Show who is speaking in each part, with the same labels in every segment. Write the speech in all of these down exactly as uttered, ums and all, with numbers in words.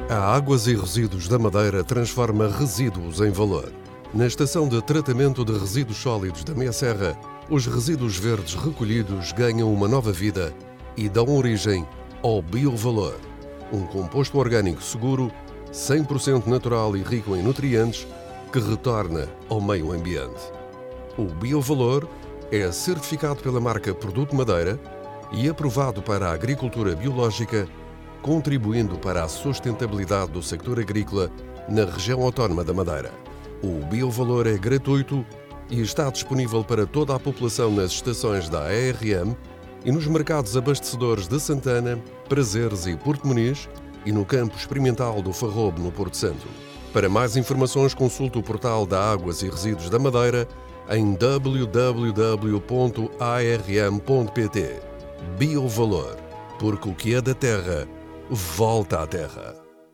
Speaker 1: A Águas e Resíduos da Madeira transforma resíduos em valor. Na estação de tratamento de resíduos sólidos da Meia Serra, os resíduos verdes recolhidos ganham uma nova vida e dão origem ao biovalor, um composto orgânico seguro, cem por cento natural e rico em nutrientes, que retorna ao meio ambiente. O biovalor é certificado pela marca Produto Madeira e aprovado para a agricultura biológica, contribuindo para a sustentabilidade do sector agrícola na região autónoma da Madeira. O biovalor é gratuito e está disponível para toda a população nas estações da A R M e nos mercados abastecedores de Santana, Prazeres e Porto Muniz e no campo experimental do Farrobo, no Porto Santo. Para mais informações, consulte o portal da Águas e Resíduos da Madeira em w w w ponto a r m ponto p t. Biovalor, porque o que é da terra volta à terra.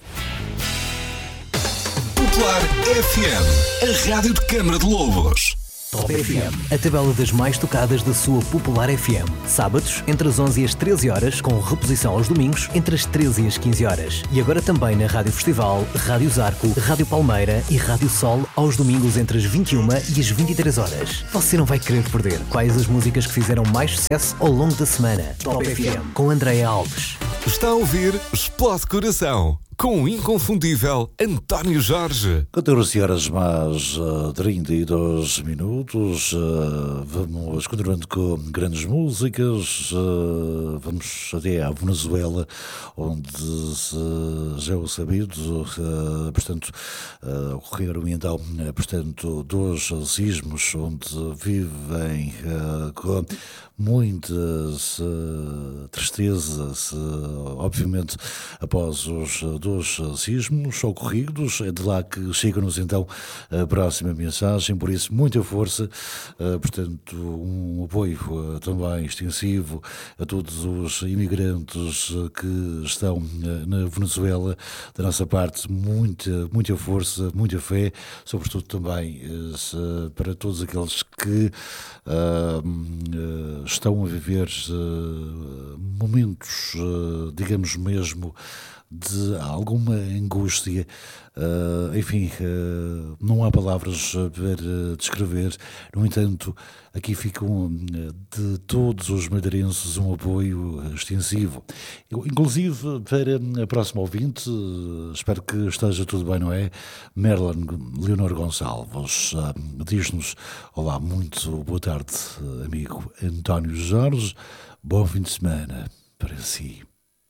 Speaker 2: Popular F M, a rádio de Câmara de Lobos.
Speaker 3: Top F M, a tabela das mais tocadas da sua Popular F M. Sábados, entre as onze e as treze horas, com reposição aos domingos, entre as treze e as quinze horas. E agora também na Rádio Festival, Rádio Zarco, Rádio Palmeira e Rádio Sol, aos domingos entre as vinte e uma e as vinte e três horas. Você não vai querer perder quais as músicas que fizeram mais sucesso ao longo da semana. Top F M, com Andréa Alves.
Speaker 2: Está a ouvir Explode Coração, com o inconfundível António Jorge.
Speaker 4: catorze horas mais uh, trinta e dois minutos. Uh, vamos continuando com grandes músicas. Uh, vamos até à Venezuela, onde uh, já é o sabido, uh, portanto, uh, ocorreram então, uh, portanto, dois sismos onde vivem uh, com muitas uh, tristezas, uh, obviamente, após os uh, dos sismos ocorridos. É de lá que chega-nos então a próxima mensagem, por isso muita força, uh, portanto um apoio uh, também extensivo a todos os imigrantes uh, que estão uh, na Venezuela. Da nossa parte, muita, muita força, muita fé, sobretudo também uh, se, para todos aqueles que uh, uh, estão a viver uh, momentos, uh, digamos mesmo, de alguma angústia. Uh, enfim, uh, não há palavras para descrever. No entanto, aqui ficam de todos os madeirenses um apoio extensivo. Eu, inclusive para a próxima ouvinte, espero que esteja tudo bem, não é? Merlin Leonor Gonçalves uh, diz-nos: olá, muito boa tarde, amigo António Jorge, bom fim de semana para si.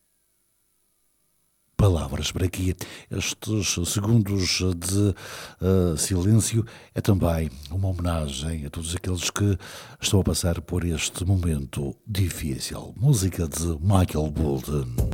Speaker 4: Palavras para aqui. Estes segundos de uh, silêncio é também uma homenagem a todos aqueles que estão a passar por este momento difícil. Música de Michael Bolton.